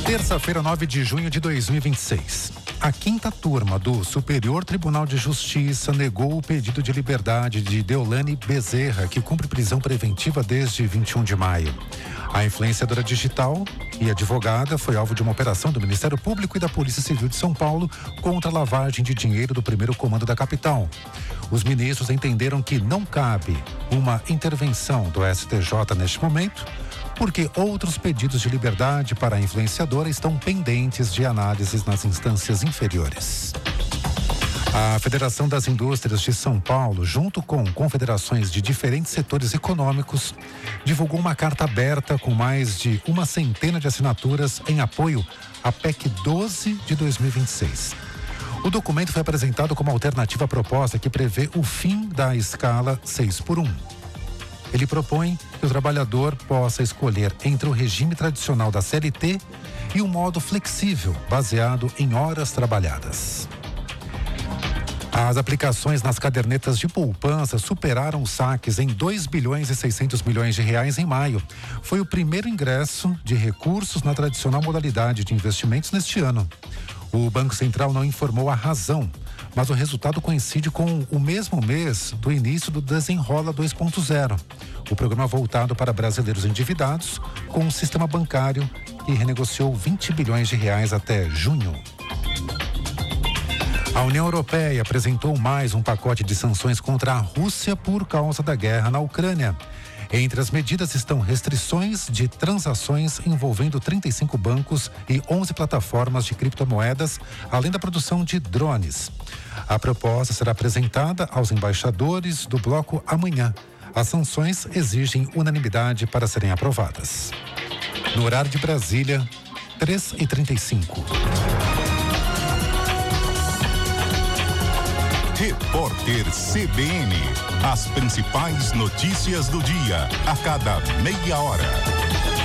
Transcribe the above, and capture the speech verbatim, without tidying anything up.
Terça-feira, nove de junho de dois mil e vinte e seis. A quinta turma do Superior Tribunal de Justiça negou o pedido de liberdade de Deolane Bezerra, que cumpre prisão preventiva desde vinte e um de maio. A influenciadora digital e advogada foi alvo de uma operação do Ministério Público e da Polícia Civil de São Paulo contra a lavagem de dinheiro do primeiro comando da capital. Os ministros entenderam que não cabe uma intervenção do S T J neste momento, porque outros pedidos de liberdade para a influenciadora estão pendentes de análises nas instâncias inferiores. A Federação das Indústrias de São Paulo, junto com confederações de diferentes setores econômicos, divulgou uma carta aberta com mais de uma centena de assinaturas em apoio à P E C doze de dois mil e vinte e seis. O documento foi apresentado como alternativa à proposta que prevê o fim da escala seis por um. Ele propõe que o trabalhador possa escolher entre o regime tradicional da C L T e o modo flexível, baseado em horas trabalhadas. As aplicações nas cadernetas de poupança superaram os saques em dois bilhões e seiscentos milhões de reais em maio. Foi o primeiro ingresso de recursos na tradicional modalidade de investimentos neste ano. O Banco Central não informou a razão, mas o resultado coincide com o mesmo mês do início do Desenrola dois ponto zero, o programa voltado para brasileiros endividados com o sistema bancário, que renegociou vinte bilhões de reais até junho. A União Europeia apresentou mais um pacote de sanções contra a Rússia por causa da guerra na Ucrânia. Entre as medidas estão restrições de transações envolvendo trinta e cinco bancos e onze plataformas de criptomoedas, além da produção de drones. A proposta será apresentada aos embaixadores do bloco amanhã. As sanções exigem unanimidade para serem aprovadas. No horário de Brasília, três e trinta e cinco. Repórter C B N. As principais notícias do dia, a cada meia hora.